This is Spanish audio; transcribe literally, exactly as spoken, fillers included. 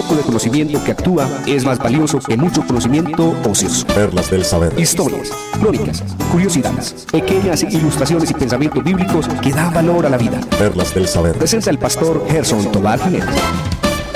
poco de conocimiento que actúa es más valioso que mucho conocimiento ocioso. Perlas del saber. Historias, crónicas, curiosidades, pequeñas ilustraciones y pensamientos bíblicos que dan valor a la vida. Perlas del saber. Presenta el pastor Gerson Tobar Jiménez.